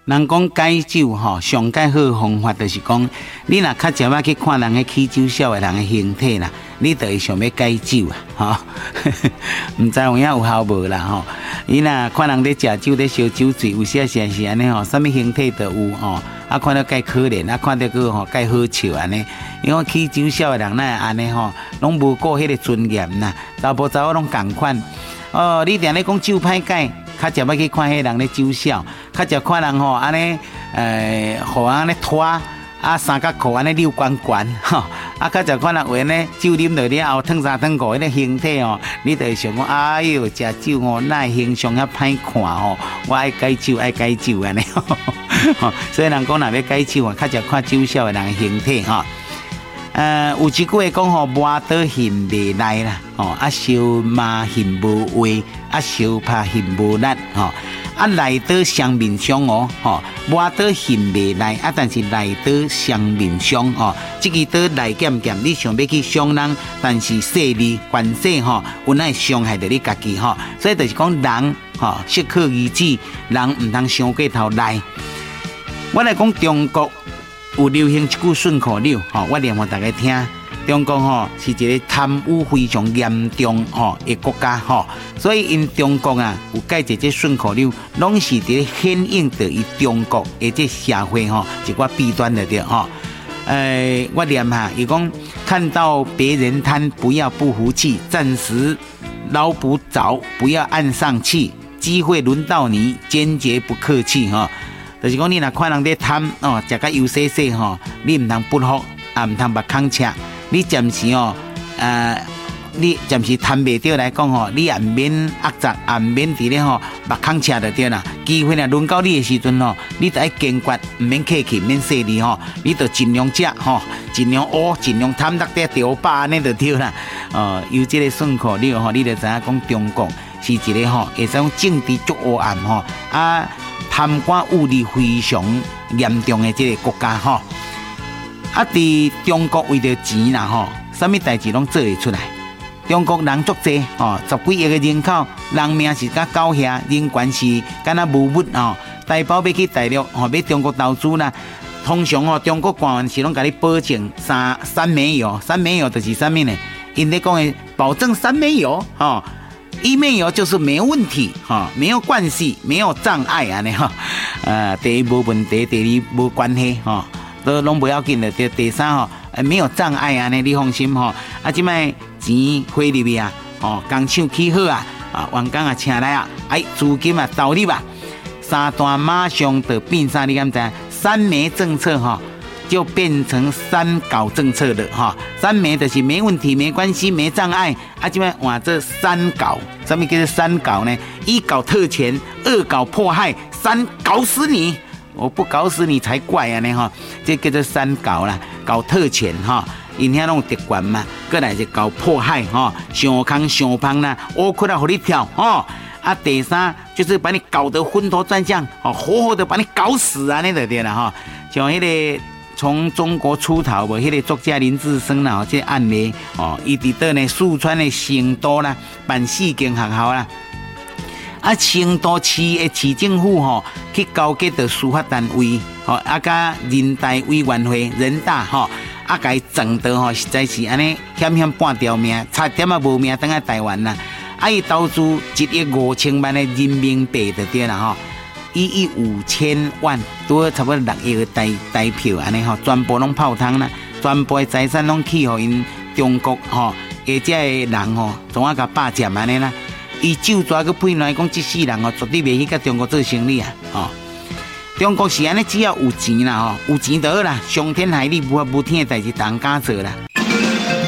人讲解酒吼，上解好的方法就是讲，你若较常去看人个起酒痟的人的形体啦，你就会想要解酒啊，吼，唔知有影有效无啦吼。伊若看人咧食酒咧烧酒醉，有时是安尼吼，啥物形体都有吼。啊，看到介可怜，啊，看到个吼介好笑安尼。因为起酒痟的人呐，安尼吼，拢无顾迄个尊严呐，查甫查某拢共款。哦，你定咧讲酒歹解。较常要去看迄人咧酒痟，较常看人吼安尼，互人安尼拖啊三角裤安尼溜圆圆吼，啊较常看人有安尼酒啉落了后，烫三烫五迄个形体哦，你就会想讲，哎哟，食酒哦，哪形象遐歹看吼，我爱解酒爱解酒安尼吼，所以人讲若要解酒啊，较常看酒痟的人的形体吼。有一句话讲吼，磨刀现未来啦，吼啊烧麻现无话，啊烧拍现无力，吼啊来刀双面伤哦，吼磨刀现未来，啊但是来刀双面伤哦，这个刀来剑剑，你想要去伤人，但是势利关系吼，有哪会伤害到你家己吼，所以就是讲人吼适可而止，人唔通伤过头来。我来讲中国。有流行一句顺口溜，吼，我念互大家听。中国吼是一个贪污非常严重吼的国家吼，所以因中国啊有介一这顺口溜，拢是伫显映着伊中国的这社会吼一寡弊端的对吼。我念下，伊讲看到别人贪，不要不服气，暂时捞不着，不要按上去，机会轮到你，坚决不客气哈。就是讲，你若看人咧贪哦，食甲油洗洗吼，你唔通不服，也唔通目空赤。你暂时哦，你暂时贪袂到来讲吼，你也唔免压榨，也唔免伫咧吼目空赤就对啦。机会若轮到你的时阵吼，你就要坚决，唔免客气，唔免势利吼，你就尽量食吼，尽量学，尽量贪得点条把安尼就对啦。有这个顺口溜吼，你就知影讲中国是一个吼，会使讲政治足黑暗吼啊。贪官污吏非常严重的这个国家吼，啊，伫中国为着钱啦吼，啥物代志拢做会出来。中国人足济吼，10几亿个人口，人命是甲狗遐，人权是敢若无物吼。大包要去大陆吼，要中国投资啦，通常吼中国官员是拢甲你保证三没有，三没有就是啥物呢？因咧讲的保证3没有吼。一没有就是没问题哈，没有关系，没有障碍啊，你哈，第一无问题，第二无关系哈，都拢不要紧的。第三哈，没有障碍啊，你放心哈。啊，即摆钱花入去啊，哦，工厂起好啊，员工啊请来啊，资金啊投入啊，三段马上就变啥？你敢知？3没政策哈。就变成3搞政策了哈，3没就是没问题、没关系、没障碍。啊，这边哇，这3搞，什么叫做3搞呢？1搞特权，2搞迫害，3搞死你！我不搞死你才怪啊！呢哈，这叫做3搞啦，搞特权哈，因遐拢有特权嘛，过来就搞迫害哈，上康上胖啦，乌窟啊，互你跳哈。啊，第三就是把你搞得昏头转向，哦，活活的把你搞死啊！那就对了哈，像那个。从中国出逃无，迄个作家林志升啦，这案例哦，伊伫倒呢四川的成都啦，办4间学校啦。啊，成都市的市政府吼，去交给到司法单位，吼啊，甲人大委员会、人大吼，啊，甲伊撞到吼，实在是安尼险险半条命，差点啊无命，等下台湾啦。啊，伊投资1亿5千万的人民币就对啦吼。1亿5千万，多差不多6亿个台票安尼吼，全部拢泡汤啦，全部的财产拢去互因中国吼，而这个人吼，总啊甲霸占安尼啦。伊就抓个判来讲，这世人吼绝对袂去甲中国做生意啊！吼，中国是安尼，只要有钱啦吼，有钱就好啦，伤天害理、无天的代志，人敢做啦。